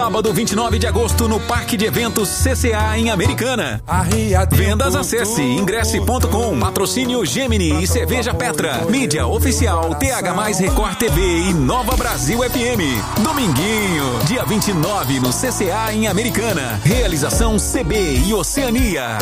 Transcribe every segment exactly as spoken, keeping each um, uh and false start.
Sábado vinte e nove de agosto no Parque de Eventos C C A em Americana. Vendas, acesse ingresse ponto com. Patrocínio Gemini e Cerveja Petra. Mídia oficial T H mais Record T V e Nova Brasil F M. Dominguinho, dia vinte e nove no C C A em Americana. Realização C B e Oceania.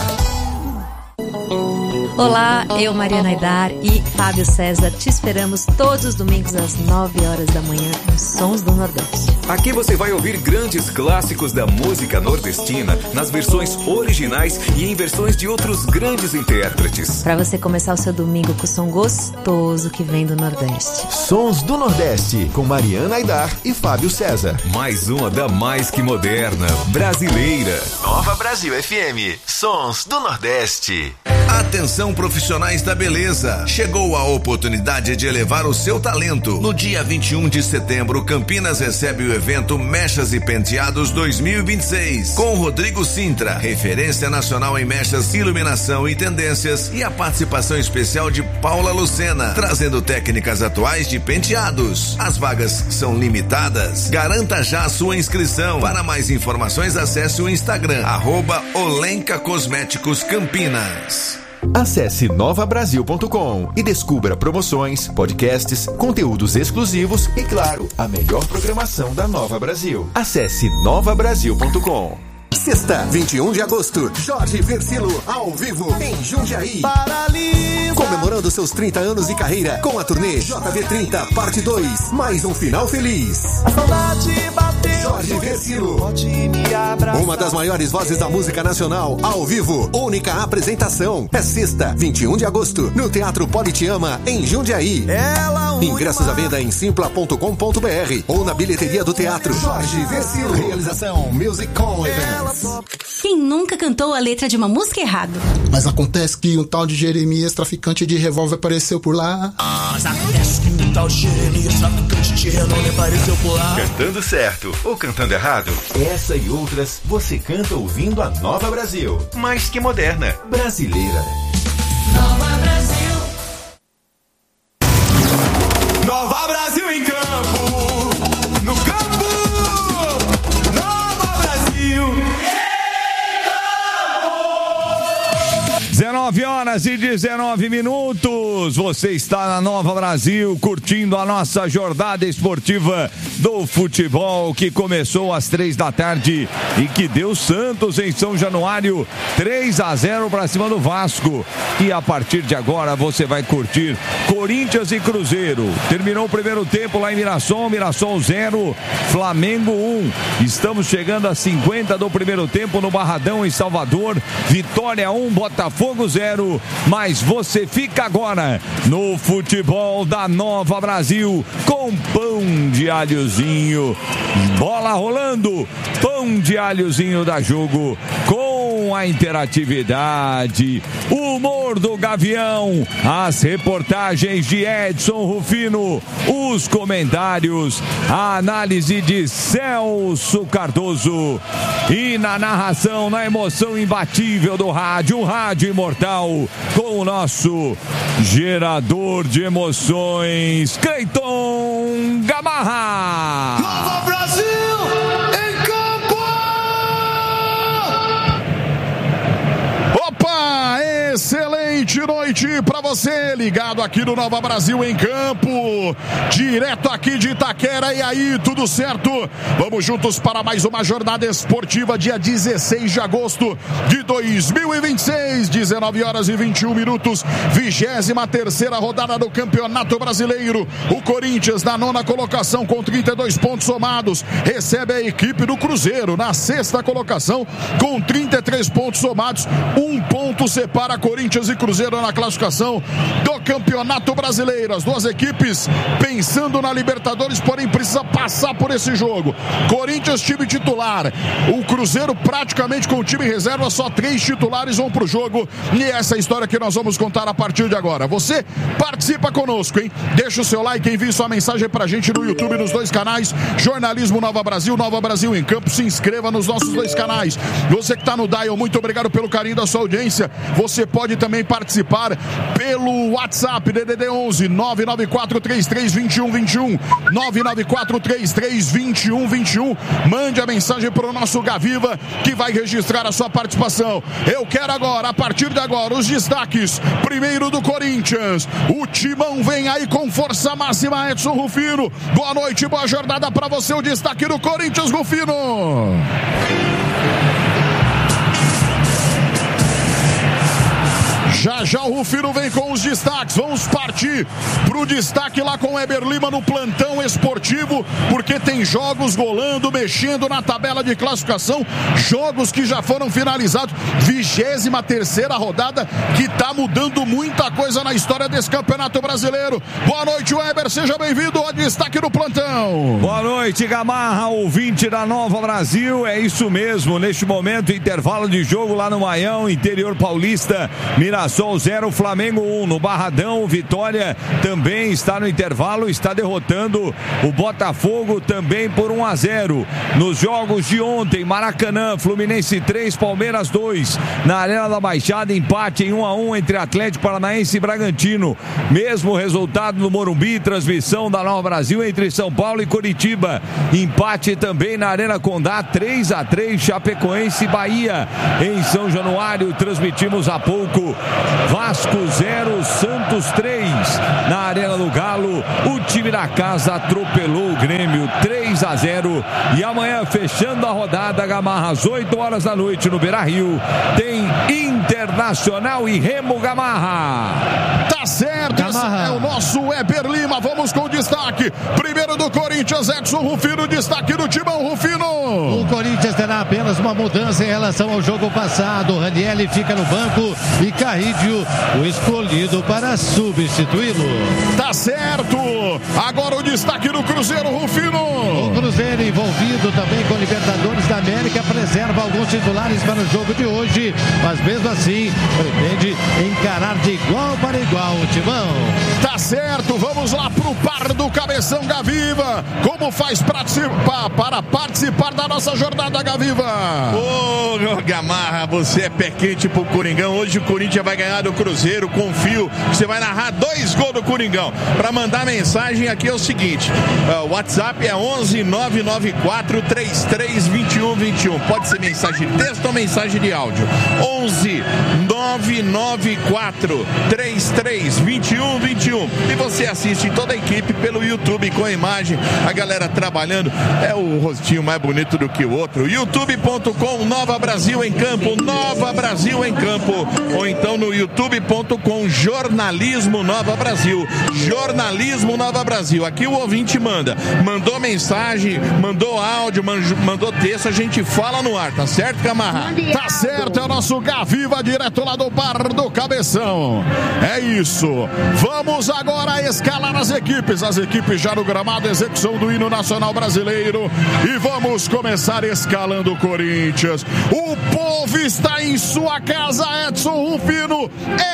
Olá, eu, Mariana Aidar e Fábio César, te esperamos todos os domingos às nove horas da manhã nos Sons do Nordeste. Aqui você vai ouvir grandes clássicos da música nordestina nas versões originais e em versões de outros grandes intérpretes. Para você começar o seu domingo com o som gostoso que vem do Nordeste. Sons do Nordeste, com Mariana Aidar e Fábio César. Mais uma da mais que moderna, brasileira. Nova Brasil F M, Sons do Nordeste. Atenção profissionais da beleza, chegou a oportunidade de elevar o seu talento. No dia vinte e um de setembro, Campinas recebe o evento Mechas e Penteados dois mil e vinte e seis, com Rodrigo Sintra, referência nacional em mechas, iluminação e tendências, e a participação especial de Paula Lucena, trazendo técnicas atuais de penteados. As vagas são limitadas, garanta já a sua inscrição. Para mais informações, acesse o Instagram, arroba Olenka Cosméticos Campinas. Acesse nova brasil ponto com e descubra promoções, podcasts, conteúdos exclusivos e, claro, a melhor programação da Nova Brasil. Acesse nova brasil ponto com. Sexta, vinte e um de agosto, Jorge Versilo, ao vivo, em Jundiaí. Paralisa. Comemorando seus trinta anos de carreira, com a turnê J V trinta, parte dois. Mais um final feliz. A saudade bateu. Jorge Versilo. Uma das maiores vozes da música nacional, ao vivo. Única apresentação. É sexta, vinte e um de agosto, no Teatro Politeama, em Jundiaí. Ela Ingressos à venda em simpla ponto com ponto b r ou na bilheteria do teatro. Jorge Versilo. Realização Music Com Events. Quem nunca cantou a letra de uma música errado? Mas acontece que um tal de Jeremias, traficante de revólver, apareceu por lá. Ah, mas acontece que um tal de Jeremias, traficante de renome, apareceu por lá. Cantando certo ou cantando errado? Essa e outras você canta ouvindo a Nova Brasil. Mais que moderna, brasileira. Nova Brasil. Nova Brasil em campo. No campo. Nova Brasil. dezenove horas e dezenove minutos, você está na Nova Brasil, curtindo a nossa jornada esportiva do futebol, que começou às três da tarde e que deu Santos em São Januário, três a zero para cima do Vasco. E a partir de agora você vai curtir Corinthians e Cruzeiro. Terminou o primeiro tempo lá em Mirassol, Mirassol zero, Flamengo um. Estamos chegando a cinquenta do primeiro tempo no Barradão, em Salvador. Vitória um, Botafogo zero. Mas você fica agora no futebol da Nova Brasil com pão de alhozinho, bola rolando, pão de alhozinho da Jogo, com a interatividade, o humor do Gavião, as reportagens de Edson Rufino, os comentários, a análise de Celso Cardoso e na narração, na emoção imbatível do rádio, um rádio imortal, com o nosso gerador de emoções, Cleiton Gamarra. Nova Brasil em campo! Opa, excelente noite pra você, ligado aqui no Nova Brasil em campo, direto aqui de Itaquera. E aí, tudo certo? Vamos juntos para mais uma jornada esportiva, dia dezesseis de agosto de dois mil e vinte e seis, dezenove horas e vinte e um minutos, vigésima terceira rodada do Campeonato Brasileiro. O Corinthians na nona colocação com trinta e dois pontos somados, recebe a equipe do Cruzeiro na sexta colocação com trinta e três pontos somados. Um ponto separa Corinthians e Cruzeiro na classificação do Campeonato Brasileiro. As duas equipes pensando na Libertadores, porém precisa passar por esse jogo. Corinthians, time titular. O Cruzeiro praticamente com o time reserva, só três titulares vão pro jogo. E essa é a história que nós vamos contar a partir de agora. Você participa conosco, hein? Deixa o seu like, envie sua mensagem pra gente no YouTube, nos dois canais, Jornalismo Nova Brasil, Nova Brasil em Campo. Se inscreva nos nossos dois canais. Você que tá no Dial, muito obrigado pelo carinho da sua audiência. Você pode também participar pelo pelo WhatsApp D D D onze nove nove quatro três três dois um dois um, nove nove quatro três três dois um dois um. Mande a mensagem para o nosso Gaviva que vai registrar a sua participação. Eu quero agora, a partir de agora, os destaques. Primeiro do Corinthians. O Timão vem aí com força máxima, Edson Rufino. Boa noite, boa jornada para você. O destaque do Corinthians, Rufino. Já já o Rufino vem com os destaques. Vamos partir pro destaque lá com o Eber Lima no plantão esportivo, porque tem jogos rolando, mexendo na tabela de classificação, jogos que já foram finalizados, vigésima terceira rodada, que tá mudando muita coisa na história desse Campeonato Brasileiro. Boa noite, Weber, seja bem-vindo ao destaque do plantão. Boa noite, Gamarra, ouvinte da Nova Brasil. É isso mesmo, neste momento, intervalo de jogo lá no Maião, interior paulista. Mirassol zero, Flamengo um. No Barradão, Vitória também está no intervalo, está derrotando o Botafogo também por um a zero. Nos jogos de ontem, Maracanã, Fluminense três, Palmeiras dois. Na Arena da Baixada, empate em um a um entre Atlético Paranaense e Bragantino. Mesmo resultado no Morumbi, transmissão da Nova Brasil entre São Paulo e Curitiba. Empate também na Arena Condá, três a três, Chapecoense e Bahia. Em São Januário, transmitimos há pouco Vasco zero, Santos três. Na Arena do Galo, o time da casa atropelou o Grêmio três a zero. E amanhã, fechando a rodada, Gamarra, às oito horas da noite no Beira-Rio, tem Internacional e Remo, Gamarra. Tá certo, esse é o nosso Eber Lima. Vamos com o destaque. Primeiro do Corinthians, Edson Rufino, destaque do Timão, Rufino. O Corinthians terá apenas uma mudança em relação ao jogo passado. O Ranieri fica no banco e Carrídio, o escolhido para substituí-lo. Tá certo. Agora o destaque do Cruzeiro, Rufino. O Cruzeiro, envolvido também com Libertadores da América, preserva alguns titulares para o jogo de hoje, mas mesmo assim pretende encarar de igual para igual o Timão. Tá certo, vamos lá pro par do Cabeção, Gaviva. Como faz participar, para participar da nossa jornada, Gaviva? Ô, meu Gamarra, você é pé quente pro Coringão. Hoje o Corinthians vai ganhar do Cruzeiro, confio. Você vai narrar dois gols do Coringão. Para mandar mensagem aqui é o seguinte, o WhatsApp é onze nove nove quatro três três dois um dois um. Pode ser mensagem de texto ou mensagem de áudio. onze nove nove quatro três três dois um dois um. E você assiste toda a equipe pelo YouTube com a imagem, a galera trabalhando. É o rostinho mais bonito do que o outro. youtube ponto com Nova Brasil em Campo, Nova Brasil em Campo. Ou então no youtube ponto com Jornalismo Nova Brasil, Jornalismo Nova Brasil. Aqui o ouvinte manda, mandou mensagem, mandou áudio, mandou texto, a gente fala no ar, tá certo, Camarra? Tá certo, é o nosso Gaviva, direto lá do Bar do Cabeção. É isso, vamos agora escalar as equipes, as equipes já no gramado, execução do hino nacional brasileiro, e vamos começar escalando o Corinthians. O povo está em sua casa, Edson Rufino,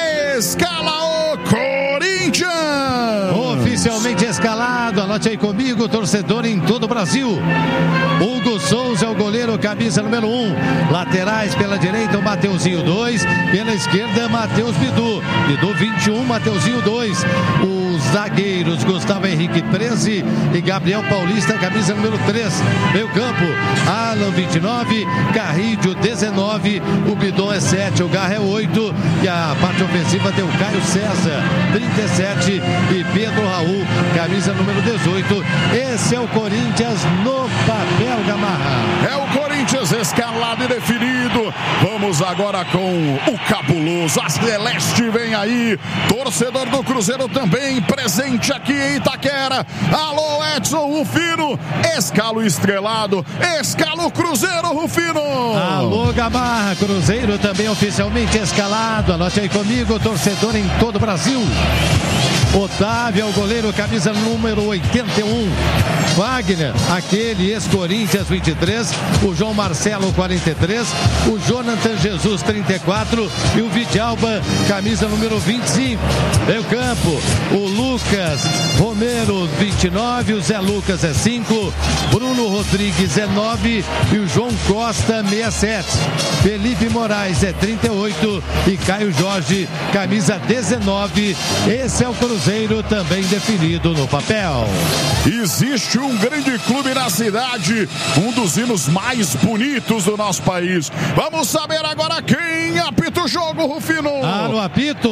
escala o Corinthians! Oficialmente escalado, anote aí comigo, torcedor em todo o Brasil. Hugo Souza é o goleiro, camisa número um. Laterais pela direita, o Mateuzinho dois. Pela esquerda, Matheus Bidu. Bidu vinte e um, Mateuzinho dois. Os zagueiros, Gustavo Henrique treze e Gabriel Paulista, camisa número três. Meio campo, Alan vinte e nove, Carrídio dezenove, o Bidon é sete, o Garra é oito. E a parte ofensiva tem o Caio César, trinta e sete, e Pedro Raul, camisa número dezoito. Esse é o Corinthians no papel, Gamarra. É o Corinthians escalado e definido. Vamos agora com o cabuloso, a Celeste vem aí. Torcedor do Cruzeiro também presente aqui em Itaquera. Alô, Edson Rufino, escala o estrelado, escala o Cruzeiro, Rufino. Alô, Gamarra, Cruzeiro também oficialmente escalado. Anote aí comigo, torcedor em todo o Brasil. Otávio é o goleiro, camisa número oitenta e um. Wagner, aquele ex-Corinthians, vinte e três. O João Marcelo, quarenta e três. O Jonathan Jesus, trinta e quatro. E o Vidalba, camisa número vinte e cinco. Meio campo, o Lucas Romero, vinte e nove. O Zé Lucas é cinco. Bruno Rodrigues é nove. E o João Costa, sessenta e sete. Felipe Moraes é trinta e oito. E Caio Jorge, camisa dezenove. Esse é o Cruzeiro, também definido no papel. Existe um grande clube na cidade, um dos hinos mais bonitos do nosso país. Vamos saber agora quem apita o jogo, Rufino. Ah, no apito.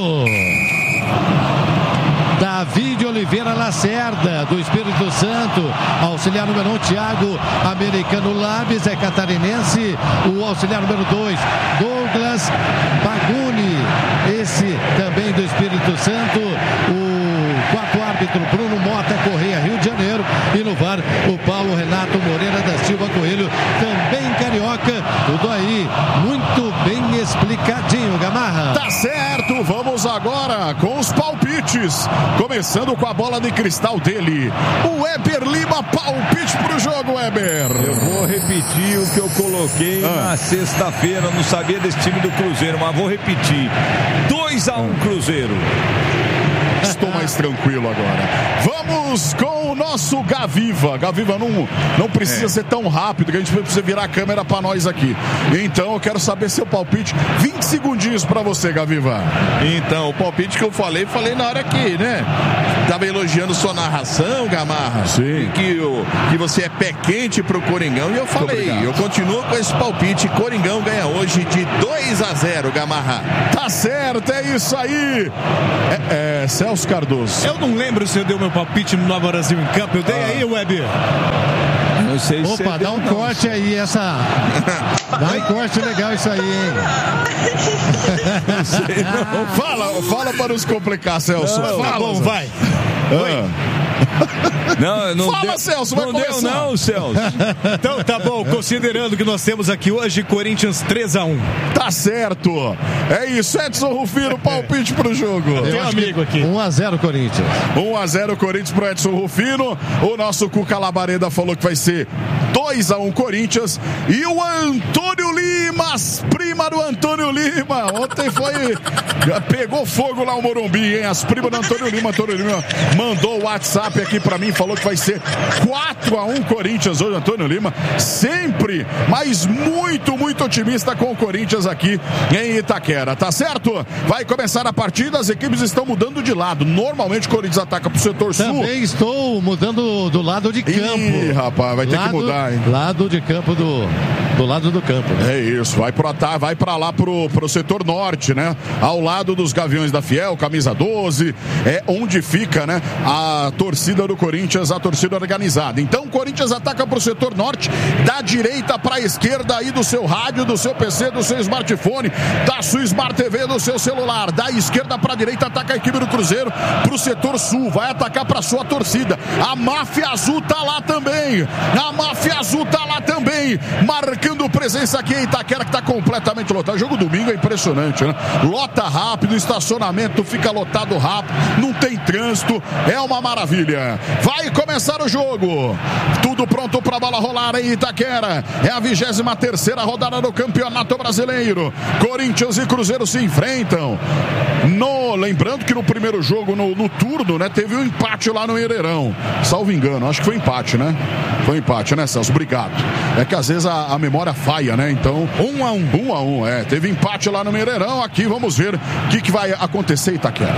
David Oliveira Lacerda, do Espírito Santo. Auxiliar número um, Thiago Americano Labes, é catarinense. O auxiliar número dois, Douglas Baguni, esse também do Espírito Santo. O quarto árbitro, Bruno Mota Correia, Rio de Janeiro. E no V A R, o Paulo Renato Moreira da Silva Coelho, também carioca. Tudo aí muito bem explicadinho, Gamarra. Tá certo, vamos agora com os palpites. Começando com a bola de cristal dele, o Weber Lima. Palpite pro jogo, Weber. Eu vou repetir o que eu coloquei ah. na sexta-feira. Não sabia desse time do Cruzeiro, mas vou repetir. dois a um Cruzeiro. Estou mais tranquilo agora. Vamos com o nosso Gaviva. Gaviva não, não precisa é. ser tão rápido, que a gente precisa virar a câmera para nós aqui. Então eu quero saber seu palpite. vinte segundinhos para você, Gaviva. Então, o palpite que eu falei, falei na hora que, né? Tava elogiando sua narração, Gamarra. Sim. Que, o, que você é pé quente pro Coringão. E eu falei, eu continuo com esse palpite. Coringão ganha hoje de dois a zero, Gamarra. Tá certo, é isso aí. É, é Celso Cardoso. Eu não lembro se eu dei o meu palpite no Nova Brasil em Campo. Eu dei ah. aí, Web. Não sei se Opa, dá um não. corte aí, essa. Dá um corte legal isso aí, hein? Não sei, não. Fala, fala para nos complicar, Celso. Não, fala, tá bom, Celso. vai. Ah. Não, não Fala, deu, Celso, vai não começar. deu não, Celso. Então tá bom, considerando que nós temos aqui hoje Corinthians três a um. Tá certo. É isso, Edson Rufino, palpite pro jogo. Tem um amigo aqui. um a zero Corinthians. um a zero Corinthians pro Edson Rufino. O nosso Cuca Labareda falou que vai ser dois a um Corinthians. E o Antônio Lima, as primas do Antônio Lima. Ontem foi... Pegou fogo lá o Morumbi, hein? As primas do Antônio Lima. Antônio Lima mandou o WhatsApp aqui pra mim, falou que vai ser quatro a um Corinthians hoje, Antônio Lima. Sempre, mas muito, muito otimista com o Corinthians aqui em Itaquera, tá certo? Vai começar a partida, as equipes estão mudando de lado. Normalmente o Corinthians ataca pro setor sul. Também estou mudando do lado de campo. Ih, rapaz, vai ter lado, que mudar, hein? Lado de campo do... Do lado do campo. Né? É isso, vai pro ataque, vai pra lá pro, pro setor norte, né? Ao lado dos Gaviões da Fiel, camisa doze, é onde fica, né? A torcida do Corinthians, a torcida organizada. Então o Corinthians ataca pro setor norte, da direita pra esquerda aí do seu rádio, do seu P C, do seu smartphone, da sua Smart T V, do seu celular. Da esquerda pra direita ataca a equipe do Cruzeiro pro setor sul, vai atacar pra sua torcida. A Máfia Azul tá lá também. A Máfia Azul tá lá também. Marcando presença aqui em Itaquera, que tá completamente lotado. O jogo domingo é impressionante, né? Lota rápido, estacionamento fica lotado rápido, não tem trânsito, é uma maravilha. Vai começar o jogo. Tudo pronto pra bola rolar em Itaquera. É a vigésima terceira rodada do Campeonato Brasileiro. Corinthians e Cruzeiro se enfrentam. No, lembrando que no primeiro jogo, no, no turno, né, teve um empate lá no Hererão. Salvo engano, acho que foi empate, né? Foi empate, né, Celso? Obrigado. É que às vezes a, a memória falha, né? Então, um a um. Um a um, é. Teve empate lá no Mineirão. Aqui vamos ver o que, que vai acontecer em Itaquera.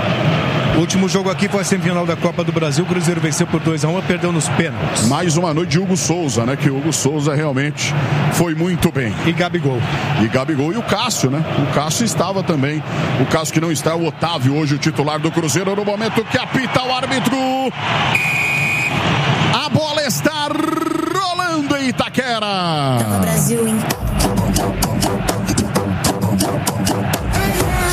O último jogo aqui foi a semifinal da Copa do Brasil. O Cruzeiro venceu por dois a um e perdeu nos pênaltis. Mais uma noite de Hugo Souza, né? Que o Hugo Souza realmente foi muito bem. E Gabigol. E Gabigol e o Cássio, né? O Cássio estava também. O Cássio que não está é o Otávio, hoje o titular do Cruzeiro. No momento que apita o árbitro. A bola está rolando em Itaquera. Nova Brasil em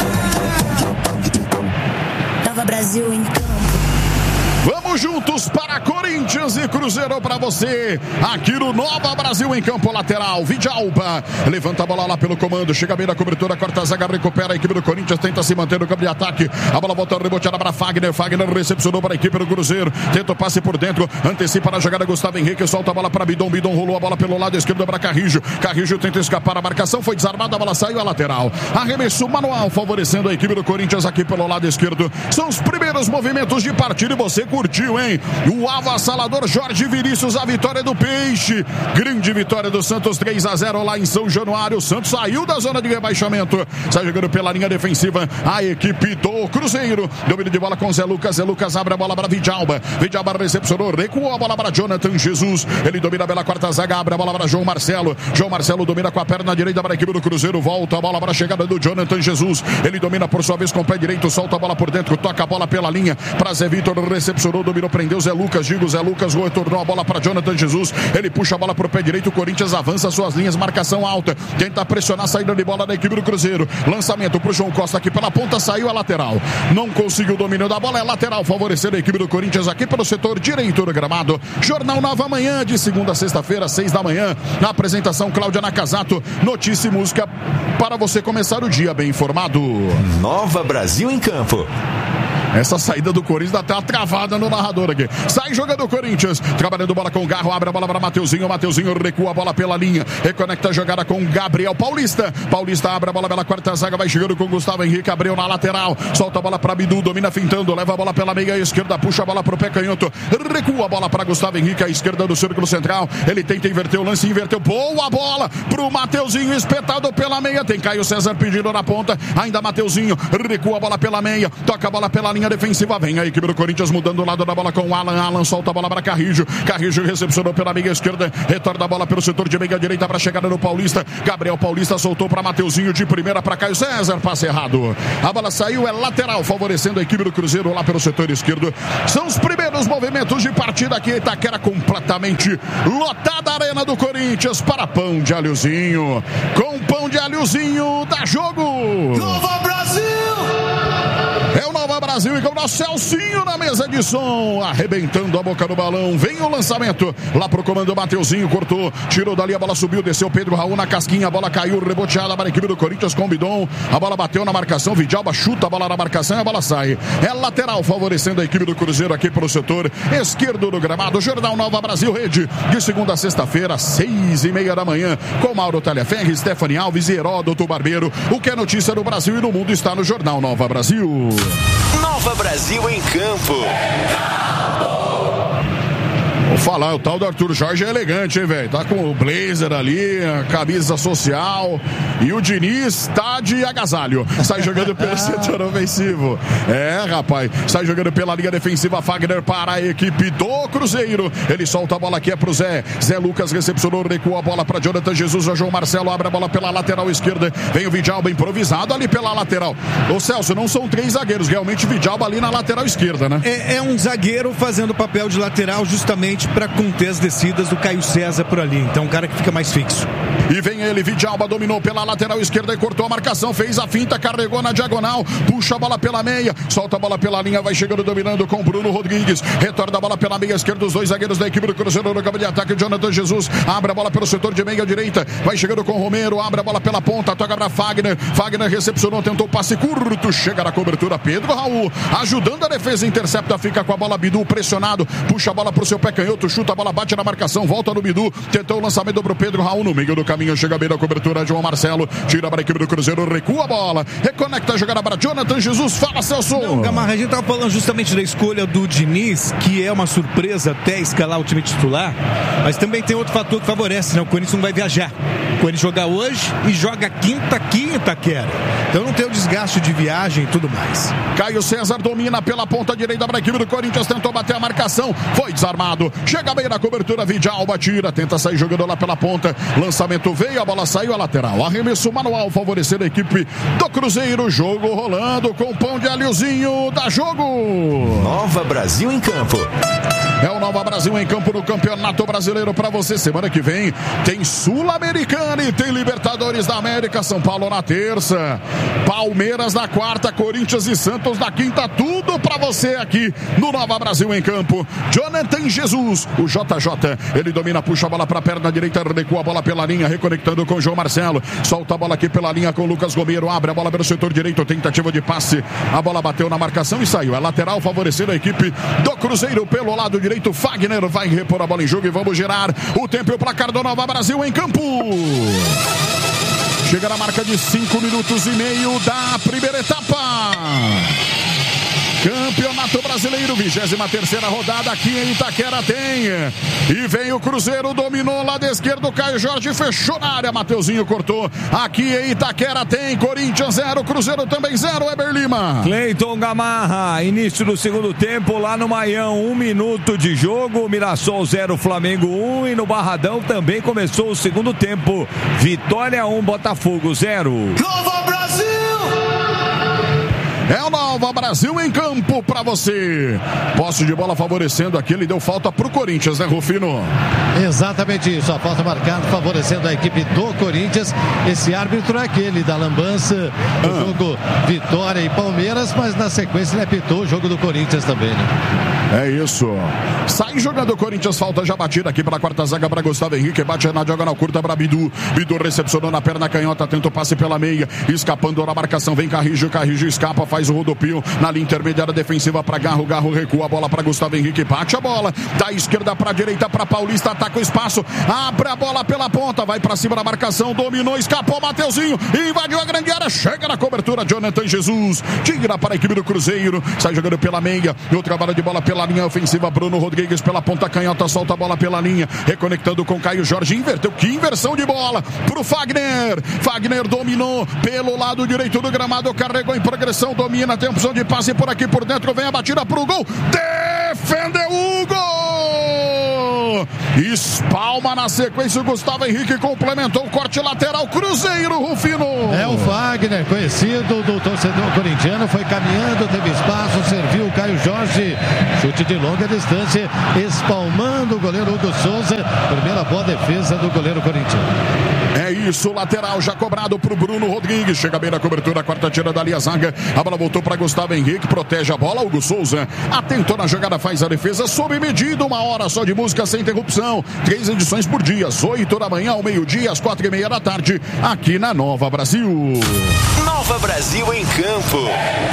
Nova Brasil em campo. Vamos juntos para Para Corinthians e Cruzeiro para você, aqui no Nova Brasil em campo lateral, Vidalba, levanta a bola lá pelo comando, chega bem na cobertura, corta a zaga, recupera a equipe do Corinthians, tenta se manter no campo de ataque, a bola volta reboteada para Fagner, Fagner recepcionou para a equipe do Cruzeiro, tenta o passe por dentro, antecipa na jogada Gustavo Henrique, solta a bola para Bidon, Bidon rolou a bola pelo lado esquerdo para Carrijo, Carrijo tenta escapar, a marcação foi desarmada, a bola saiu a lateral, arremesso manual favorecendo a equipe do Corinthians aqui pelo lado esquerdo, são os primeiros movimentos de partida e você curtiu, hein? O avassalador Jorge Vinícius, a vitória do Peixe, grande vitória do Santos, três a zero lá em São Januário. O Santos saiu da zona de rebaixamento, sai jogando pela linha defensiva a equipe do Cruzeiro, domínio de bola com Zé Lucas, Zé Lucas abre a bola para Vidalba, Vidalba recepcionou, recuou a bola para Jonathan Jesus, ele domina pela quarta zaga, abre a bola para João Marcelo, João Marcelo domina com a perna direita para a equipe do Cruzeiro, volta a bola para a chegada do Jonathan Jesus, ele domina por sua vez com o pé direito, solta a bola por dentro, toca a bola pela linha para Zé Vitor, recepcionou, dominou, prendeu Zé Lucas, digo Zé Lucas, retornou a bola para Jonathan Jesus, ele puxa a bola para o pé direito, o Corinthians avança suas linhas, marcação alta, tenta pressionar a saída de bola da equipe do Cruzeiro, lançamento para o João Costa aqui pela ponta, saiu a lateral, não conseguiu o domínio da bola, é lateral, favorecendo a equipe do Corinthians aqui pelo setor direito do gramado. Jornal Nova Manhã, de segunda a sexta-feira, seis da manhã, na apresentação Cláudia Nakazato, notícia e música para você começar o dia bem informado. Nova Brasil em campo. Essa saída do Corinthians dá até uma travada no narrador aqui. Sai jogando o Corinthians, trabalhando bola com o Garro, abre a bola para Mateuzinho, Mateuzinho recua a bola pela linha, reconecta a jogada com Gabriel Paulista, Paulista abre a bola pela quarta zaga, vai chegando com Gustavo Henrique, abriu na lateral, solta a bola para Bidu, domina fintando, leva a bola pela meia esquerda, puxa a bola para o pé canhoto, recua a bola para Gustavo Henrique, à esquerda do círculo central, ele tenta inverter o lance, inverteu, boa bola pro Mateuzinho, espetado pela meia, tem Caio César pedindo na ponta, ainda Mateuzinho, recua a bola pela meia, toca a bola pela linha defensiva, vem a equipe do Corinthians mudando o lado da bola com o Alan, Alan solta a bola para Carrijo, Carrijo recepcionou pela meia esquerda, retorna a bola pelo setor de meia direita para a chegada do Paulista, Gabriel Paulista soltou para Mateuzinho, de primeira para Caio César, passe errado, a bola saiu, é lateral, favorecendo a equipe do Cruzeiro lá pelo setor esquerdo, são os primeiros movimentos de partida aqui, Itaquera completamente lotada a arena do Corinthians para pão de alhozinho, com pão de alhozinho, dá jogo! Nova Brasil! É o Nova Brasil e com o nosso Celcinho na mesa de som, arrebentando a boca do balão, vem o lançamento, lá pro comando Mateuzinho, cortou, tirou dali, a bola subiu, desceu Pedro Raul na casquinha, a bola caiu, reboteada para a equipe do Corinthians com o Bidon, a bola bateu na marcação, Vidalba chuta a bola na marcação e a bola sai, é lateral, favorecendo a equipe do Cruzeiro aqui pelo setor esquerdo do gramado. Jornal Nova Brasil Rede, de segunda a sexta-feira, seis e meia da manhã, com Mauro Talhaferri, Stephanie Alves e Heródoto Barbeiro, o que é notícia no Brasil e no mundo está no Jornal Nova Brasil. Nova Brasil em campo. Vou falar, o tal do Arthur Jorge é elegante, hein, velho? Tá com o blazer ali, a camisa social. E o Diniz tá de agasalho. Sai jogando pelo setor ofensivo. É, rapaz. Sai jogando pela linha defensiva. Fagner para a equipe do Cruzeiro. Ele solta a bola aqui, é pro Zé. Zé Lucas recepcionou, recua a bola para Jonathan Jesus. O João Marcelo abre a bola pela lateral esquerda. Vem o Vidalba improvisado ali pela lateral. Ô, Celso, não são três zagueiros. Realmente o Vidalba ali na lateral esquerda, né? É, é um zagueiro fazendo papel de lateral justamente para conter as descidas do Caio César por ali. Então, um cara que fica mais fixo. E vem ele, Vidalba dominou pela lateral esquerda e cortou a marcação, fez a finta, carregou na diagonal, puxa a bola pela meia, solta a bola pela linha, vai chegando dominando com Bruno Rodrigues, retorna a bola pela meia esquerda, os dois zagueiros da equipe do Cruzeiro no campo de ataque, Jonathan Jesus, abre a bola pelo setor de meia direita, vai chegando com Romero, abre a bola pela ponta, toca para Fagner, Fagner recepcionou, tentou passe curto, chega na cobertura, Pedro Raul, ajudando a defesa, intercepta, fica com a bola, Bidu pressionado, puxa a bola pro seu pé canhoto, chuta a bola, bate na marcação, volta no Bidu, tentou o lançamento pro Pedro Raul, no meio do caminho, chega bem na cobertura, João Marcelo, tira para a equipe do Cruzeiro, recua a bola, reconecta a jogada para Jonathan Jesus, fala Celso. Não, Gamarra, a gente tava falando justamente da escolha do Diniz, que é uma surpresa até escalar o time titular, mas também tem outro fator que favorece, né? O Corinthians não vai viajar. O Corinthians joga hoje e joga quinta, quinta, quero. Então não tem o desgaste de viagem e tudo mais. Caio César domina pela ponta direita para a equipe do Corinthians, tentou bater a marcação, foi desarmado, chega bem na cobertura, Vidalba tira, tenta sair jogando lá pela ponta, lançamento veio, a bola saiu a lateral, arremesso manual favorecendo a equipe do Cruzeiro, jogo rolando com pão de alhozinho, dá jogo. Nova Brasil em campo. É o Nova Brasil em campo no Campeonato Brasileiro para você. Semana que vem tem Sul-Americana. e tem Libertadores da América, São Paulo na terça, Palmeiras na quarta, Corinthians e Santos na quinta, tudo pra você aqui no Nova Brasil em campo. Jonathan Jesus, o J J, ele domina, puxa a bola pra perna direita, recua a bola pela linha, reconectando com o João Marcelo, solta a bola aqui pela linha com o Lucas Gomeiro, abre a bola pelo setor direito, tentativa de passe, a bola bateu na marcação e saiu, é lateral favorecendo a equipe do Cruzeiro pelo lado direito. Fagner vai repor a bola em jogo e vamos girar o tempo e o placar do Nova Brasil em campo. Chega na marca de cinco minutos e meio da primeira etapa. Campeonato Brasileiro, vigésima terceira rodada aqui em Itaquera tem. E vem o Cruzeiro, dominou lado esquerdo, Caio Jorge fechou na área, Mateuzinho cortou. Aqui em Itaquera tem Corinthians zero, Cruzeiro também zero, Eber Lima. Cleiton Gamarra, início do segundo tempo lá no Maião, um minuto de jogo, Mirassol zero, Flamengo um, e no Barradão também começou o segundo tempo. Vitória um, Botafogo zero. Nova Brasil! É o Nova Brasil em campo pra você. Posse de bola favorecendo aqui, ele deu falta pro Corinthians, né, Rufino? Exatamente isso, a falta marcada favorecendo a equipe do Corinthians. Esse árbitro é aquele da lambança do ah. jogo Vitória e Palmeiras, mas na sequência ele apitou o jogo do Corinthians também, né? É isso. Sai jogando o Corinthians, falta já batida aqui pela quarta zaga para Gustavo Henrique, bate na diagonal curta para Bidu. Bidu recepcionou na perna canhota, tenta o passe pela meia, escapando da marcação, vem Carrijo, Carrijo escapa, faz o rodopio na linha intermediária defensiva para Garro, Garro recua a bola para Gustavo Henrique, bate a bola da esquerda para direita para Paulista, ataca o espaço, abre a bola pela ponta, vai para cima da marcação, dominou, escapou Mateuzinho, invadiu a grande área, chega na cobertura Jonathan Jesus, tira para a equipe do Cruzeiro, sai jogando pela meia, no trabalho de bola pela linha ofensiva, Bruno Rodrigues pela ponta canhota, solta a bola pela linha, reconectando com Caio Jorge, inverteu, que inversão de bola pro Fagner, Fagner dominou pelo lado direito do gramado, carregou em progressão, domina, tem opção de passe por aqui por dentro, vem a batida pro gol, defendeu o gol, espalma na sequência, o Gustavo Henrique complementou o corte lateral, Cruzeiro, Rufino. É o Fagner, conhecido do torcedor corintiano, foi caminhando, teve espaço, serviu o Caio Jorge, chute de longa distância, espalmando o goleiro Hugo Souza, primeira boa defesa do goleiro corintiano. É isso, lateral já cobrado pro Bruno Rodrigues, chega bem na cobertura, a quarta tira dali a zaga, a bola voltou para Gustavo Henrique, protege a bola, Hugo Souza atentou na jogada, faz a defesa sob medida, uma hora só de música sem interrupção, três edições por dia, às oito da manhã, ao meio-dia, às quatro e meia da tarde, aqui na Nova Brasil. Nova Brasil em campo.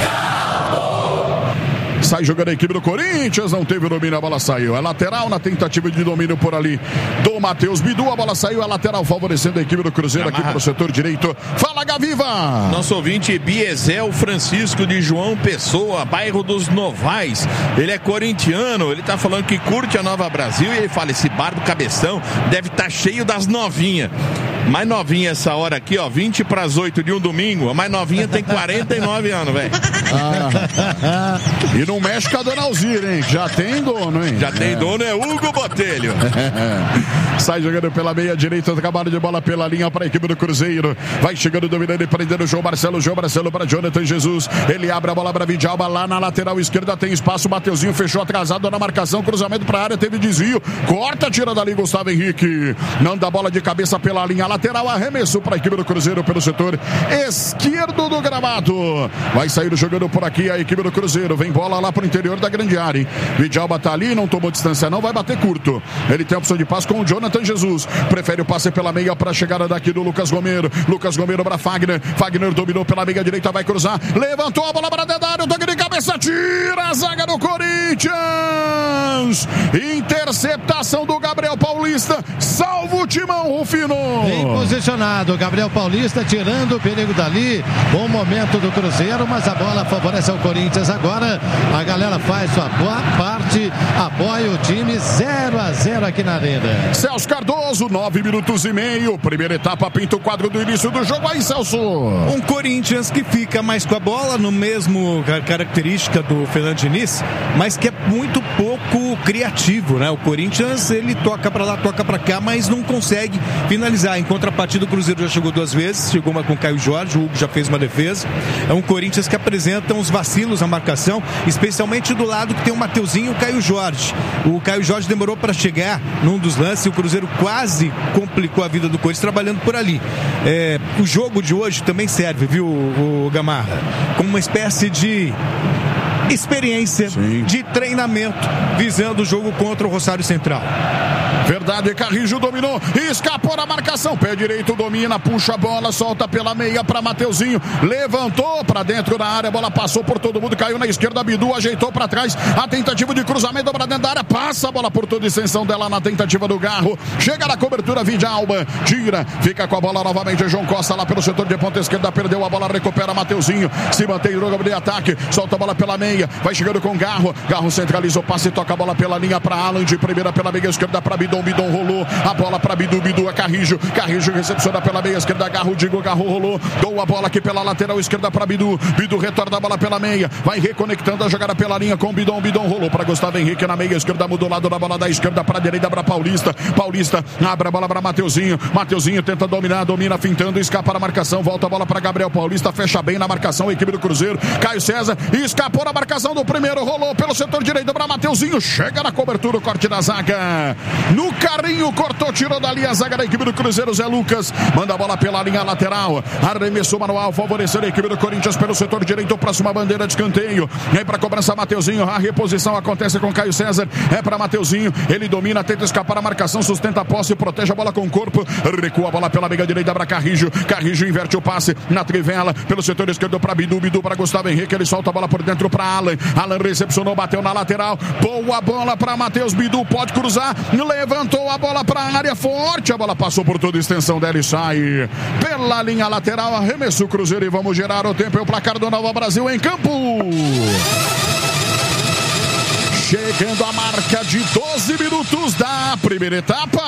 Sai jogando a equipe do Corinthians, não teve domínio, a bola saiu. É lateral na tentativa de domínio por ali do Matheus Bidu, a bola saiu, é lateral favorecendo a equipe do Cruzeiro aqui pro setor direito. Fala, Gaviva! Nosso ouvinte Biezel Francisco de João Pessoa, bairro dos Novais. Ele é corintiano, ele tá falando que curte a Nova Brasil e ele fala, esse bar do Cabeção deve estar tá cheio das novinhas. Mais novinha essa hora aqui, ó, vinte para as oito de um domingo. A mais novinha tem quarenta e nove anos, velho. Ah, e não mexe com a dona Alzira, hein? Já tem dono, hein? Já tem é. dono, é Hugo Botelho. Sai jogando pela meia direita, trabalho de bola pela linha para a equipe do Cruzeiro. Vai chegando, dominando e prendendo o João Marcelo. João Marcelo para Jonathan Jesus. Ele abre a bola para Vidalba lá na lateral esquerda. Tem espaço, Mateuzinho fechou atrasado na marcação. Cruzamento para a área, teve desvio. Corta, tira dali Gustavo Henrique. Não dá bola de cabeça pela linha lateral, arremesso para a equipe do Cruzeiro pelo setor esquerdo do gramado. Vai sair jogando por aqui a equipe do Cruzeiro. Vem bola lá para o interior da grande área, hein? Vidalba tá ali, não tomou distância não, vai bater curto. Ele tem a opção de passe com o Jonathan Jesus. Prefere o passe pela meia para a chegada daqui do Lucas Gomeiro. Lucas Gomeiro para Fagner. Fagner dominou pela meia direita, vai cruzar. Levantou a bola para Dedário, toque de cabeça, tira a zaga do Corinthians. Interceptação do Gabriel Paulista. Salva o timão, Rufino. Bem posicionado, Gabriel Paulista tirando o perigo dali. Bom momento do Cruzeiro, mas a bola favorece ao Corinthians agora. A galera faz sua parte, apoia o time, zero a zero aqui na arena. Celso Cardoso, nove minutos e meio. Primeira etapa, pinta o quadro do início do jogo. Aí, Celso. Um Corinthians que fica mais com a bola, no mesmo característica do Fernando Diniz, mas que é muito pouco criativo, né? O Corinthians, ele toca pra lá, toca pra cá, mas não consegue finalizar. Enquanto contrapartida, o Cruzeiro já chegou duas vezes, chegou uma com o Caio Jorge, o Hugo já fez uma defesa. É um Corinthians que apresenta uns vacilos na marcação, especialmente do lado que tem o Mateuzinho e o Caio Jorge. O Caio Jorge demorou para chegar num dos lances e o Cruzeiro quase complicou a vida do Corinthians trabalhando por ali. É, o jogo de hoje também serve, viu, o Gamarra, como uma espécie de experiência, Sim. de treinamento, visando o jogo contra o Rosário Central. Verdade, Carrijo dominou, escapou na marcação, pé direito domina, puxa a bola, solta pela meia para Mateuzinho, levantou para dentro da área, a bola passou por todo mundo, caiu na esquerda, Bidu ajeitou para trás, a tentativa de cruzamento para dentro da área, passa a bola por toda a extensão dela na tentativa do Garro, chega na cobertura, Vidalba, tira, fica com a bola novamente, João Costa lá pelo setor de ponta esquerda, perdeu a bola, recupera Mateuzinho, se mantém no jogo de ataque, solta a bola pela meia, vai chegando com Garro, Garro centraliza o passe, toca a bola pela linha para Alan, de primeira pela meia esquerda para Bidon, Bidon rolou, a bola para Bidu, Bidu a Carrijo, Carrijo recepciona pela meia esquerda, Garro, Digo, Garro rolou, dou a bola aqui pela lateral esquerda para Bidu, Bidu retorna a bola pela meia, vai reconectando a jogada pela linha com Bidon, Bidon rolou para Gustavo Henrique na meia esquerda, mudou o lado da bola da esquerda para a direita para Paulista, Paulista abre a bola para Mateuzinho, Mateuzinho tenta dominar, domina fintando, escapa na marcação, volta a bola para Gabriel Paulista, fecha bem na marcação, a equipe do Cruzeiro, Caio César, escapou na marcação do primeiro, rolou pelo setor direito para Mateuzinho, chega na cobertura, o corte da zaga, no carrinho, cortou, tirou dali a zaga da equipe do Cruzeiro, Zé Lucas, manda a bola pela linha lateral, arremessou manual, favorecendo a equipe do Corinthians pelo setor direito, próxima bandeira de escanteio, vem para cobrança Mateuzinho, a reposição acontece com Caio César, é para Mateuzinho, ele domina, tenta escapar a marcação, sustenta a posse, protege a bola com o corpo, recua a bola pela meia direita para Carrijo, Carrijo inverte o passe na trivela, pelo setor esquerdo para Bidu, Bidu para Gustavo Henrique, ele solta a bola por dentro para Alan, Alan recepcionou, bateu na lateral, boa bola para Matheus, Bidu pode cruzar, levantou a bola para a área forte, a bola passou por toda a extensão dela e sai pela linha lateral, arremesso o Cruzeiro e vamos gerar o tempo e o placar do Nova Brasil em campo. Chegando a marca de doze minutos da primeira etapa.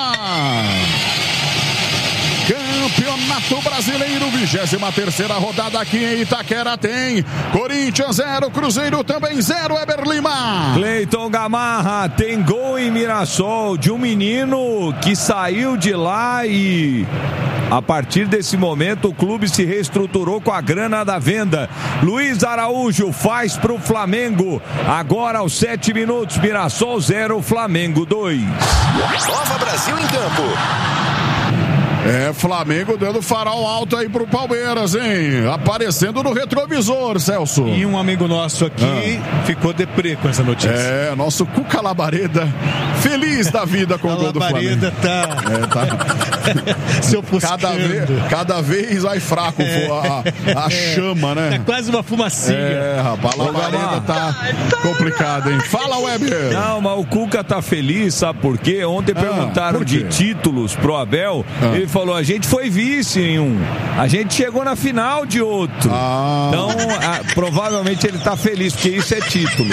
Campeonato Brasileiro, vigésima terceira rodada aqui em Itaquera tem Corinthians zero, Cruzeiro também zero, Eber Lima. Cleiton Gamarra, tem gol em Mirassol de um menino que saiu de lá e a partir desse momento o clube se reestruturou com a grana da venda. Luiz Araújo faz pro Flamengo, agora aos sete minutos, Mirassol zero, Flamengo dois. Nova Brasil em campo. É, Flamengo dando farol alto aí pro Palmeiras, hein? Aparecendo no retrovisor, Celso. E um amigo nosso aqui ah. ficou deprê com essa notícia. É, nosso Cuca Labareda, feliz da vida com o gol do Flamengo. Labareda tá... É, tá... Se cada, vez, cada vez vai fraco é. a, a é. chama, né? É quase uma fumacinha. É, rapaz, a Labareda tá complicado, hein? Fala, Weber. Não, mas o Cuca tá feliz, sabe por quê? Ontem ah, perguntaram de títulos pro Abel, ah. ele falou, a gente foi vice em um, a gente chegou na final de outro. Ah. Então, a, provavelmente ele tá feliz, porque isso é título.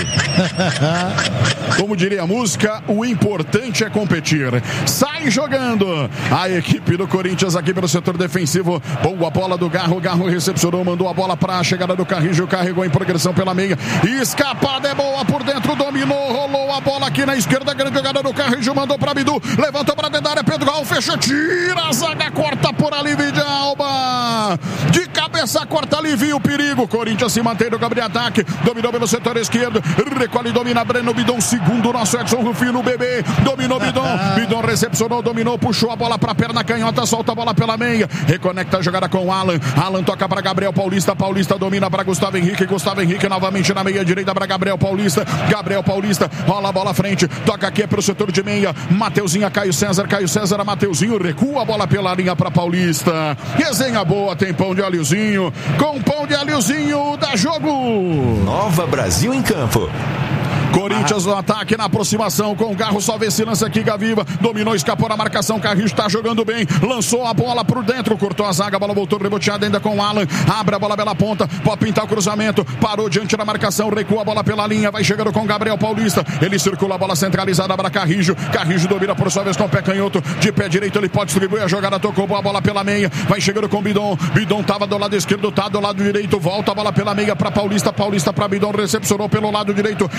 Como diria a música, o importante é competir. Sai jogando a equipe do Corinthians aqui pelo setor defensivo. Boa bola do Garro, Garro recepcionou, mandou a bola para a chegada do Carrijo, carregou em progressão pela meia, escapada é boa por dentro, dominou, rolou a bola aqui na esquerda, grande jogada do Carrijo, mandou para Bidu, levantou para dentro da área, Pedro Raul fechou, tira a zaga, corta por ali, Vidalba, de cabeça corta ali, viu o perigo, Corinthians se mantém no campo de ataque, dominou pelo setor esquerdo, recolhe, domina Breno, Bidon, segundo nosso Edson Rufino, bebê, dominou Bidon, Bidon recepcionou, dominou, puxou a bola para a perna canhota, solta a bola pela meia, reconecta a jogada com o Alan, Alan toca para Gabriel Paulista, Paulista domina para Gustavo Henrique, Gustavo Henrique novamente na meia direita para Gabriel Paulista, Gabriel Paulista, rola a bola à frente, toca aqui para o setor de meia, Mateuzinho, Caio César, Caio César, Mateuzinho, recua a bola pela linha para Paulista, resenha boa, tem pão de alhozinho, com pão de alhozinho, dá jogo. Nova Brasil em campo. Corinthians no ataque, na aproximação com o Garro, só vê esse lance aqui, Gaviva, dominou, escapou na marcação, Carrijo está jogando bem, lançou a bola por dentro, cortou a zaga, a bola voltou reboteada ainda com o Alan, abre a bola pela ponta, pode pintar o cruzamento, parou diante da marcação, recua a bola pela linha, vai chegando com o Gabriel Paulista, ele circula a bola centralizada para Carrijo, Carrijo domina por sua vez com o pé canhoto, de pé direito ele pode distribuir a jogada, tocou a bola pela meia, vai chegando com o Bidon, Bidon tava do lado esquerdo, tá do lado direito, volta a bola pela meia para Paulista, Paulista para Bidon, recepcionou pelo lado direito, vai carregando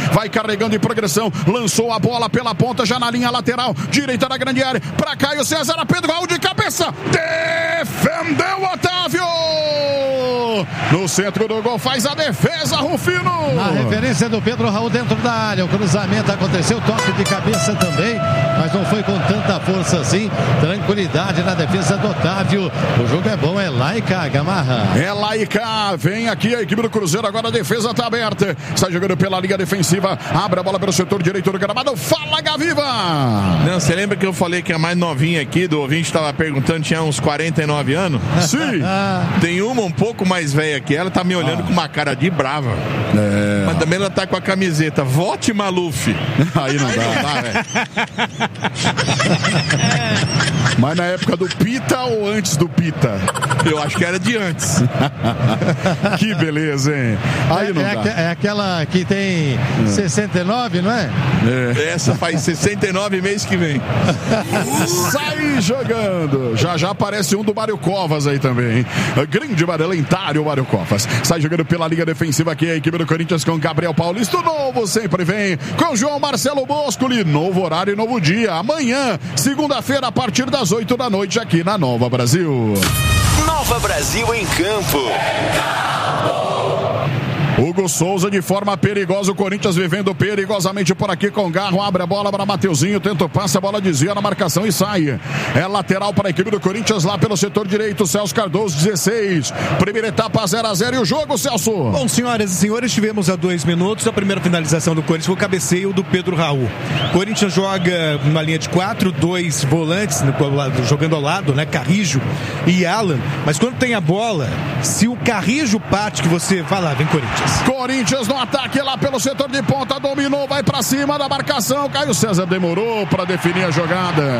carregando em progressão, lançou a bola pela ponta, já na linha lateral, direita da grande área, para Caio César, Pedro Raul de cabeça, defendeu Otávio! No centro do gol, faz a defesa, Rufino! A referência do Pedro Raul dentro da área, o cruzamento aconteceu, toque de cabeça também, mas não foi com tanta força assim, tranquilidade na defesa do Otávio. O jogo é bom, é lá e cá, Gamarra. É lá e cá, vem aqui a equipe do Cruzeiro, agora a defesa tá aberta, está jogando pela linha defensiva, abre a bola pelo setor direito do gramado, fala Gaviva! Não, você lembra que eu falei que a mais novinha aqui, do ouvinte estava perguntando, tinha uns quarenta e nove anos? Sim! Tem uma um pouco mais velha que ela, tá me olhando ah. com uma cara de brava. É. Mas também ela tá com a camiseta, vote Maluf. Aí não dá, dá velho. Mas na época do Pita ou antes do Pita? Eu acho que era de antes. Que beleza, hein? Aí é, não é dá. Aqu- é aquela que tem é. sessenta e nove, não é? é? Essa faz sessenta e nove mês que vem. Sai jogando. Já já aparece um do Mário Covas aí também, hein? Grande lendário Mário Covas. Sai jogando pela linha defensiva aqui a equipe do Corinthians com Gabriel Paulista. O novo sempre vem com João Marcelo Boscoli. Novo horário e novo dia. Amanhã, segunda-feira, a partir das oito da noite aqui na Nova Brasil. Nova Brasil em campo. Hugo Souza de forma perigosa, o Corinthians vivendo perigosamente por aqui com Garro, abre a bola para Mateuzinho, tenta o passe, a bola desvia na marcação e sai. É lateral para a equipe do Corinthians lá pelo setor direito, Celso Cardoso, dezesseis. Primeira etapa zero a zero e o jogo, Celso. Bom, senhoras e senhores, tivemos há dois minutos a primeira finalização do Corinthians, foi o cabeceio do Pedro Raul. Corinthians joga numa linha de quatro, dois volantes jogando ao lado, né? Carrijo e Alan, mas quando tem a bola, se o Carrijo parte, que você vai lá, vem Corinthians. Corinthians no ataque lá pelo setor de ponta, dominou, vai pra cima da marcação, Caio César demorou pra definir a jogada,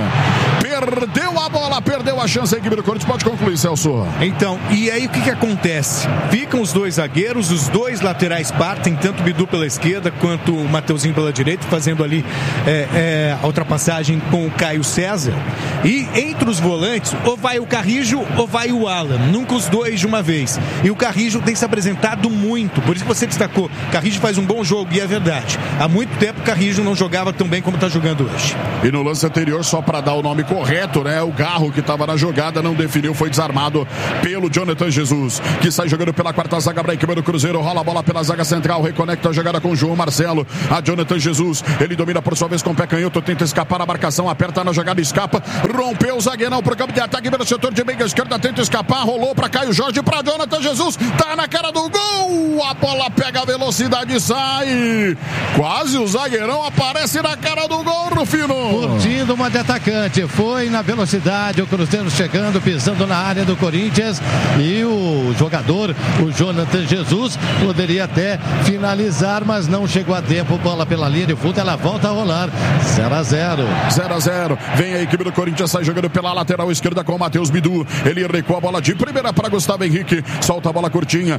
perdeu a bola, perdeu a chance, a equipe do Corinthians pode concluir, Celso. Então, e aí o que que acontece? Ficam os dois zagueiros, os dois laterais partem, tanto o Bidu pela esquerda quanto o Mateuzinho pela direita, fazendo ali é, é, a ultrapassagem com o Caio César, e entre os volantes, ou vai o Carrijo ou vai o Alan, nunca os dois de uma vez, e o Carrijo tem se apresentado muito, por isso que você destacou, Carrijo faz um bom jogo, e é verdade, há muito tempo Carrijo não jogava tão bem como está jogando hoje. E no lance anterior, só para dar o nome correto, né, o Garro que estava na jogada não definiu, foi desarmado pelo Jonathan Jesus, que sai jogando pela quarta zaga para a equipe do Cruzeiro, rola a bola pela zaga central, reconecta a jogada com o João Marcelo, a Jonathan Jesus, ele domina por sua vez com o pé canhoto, tenta escapar a marcação, aperta na jogada, escapa, rompeu o zagueirão pro campo de ataque pelo setor de meia esquerda, tenta escapar, rolou para Caio Jorge, para Jonathan Jesus, tá na cara do gol, a bola pega a velocidade e sai, quase o zagueirão aparece na cara do gol, Rufino. Curtindo uma de atacante, foi na velocidade, o Cruzeiro chegando, pisando na área do Corinthians, e o jogador, o Jonathan Jesus, poderia até finalizar, mas não chegou a tempo, bola pela linha de fundo, ela volta a rolar, zero a zero. zero a zero, vem a equipe do Corinthians, sai jogando pela lateral esquerda com o Matheus Bidu, ele recua a bola de primeira para Gustavo Henrique, solta a bola curtinha,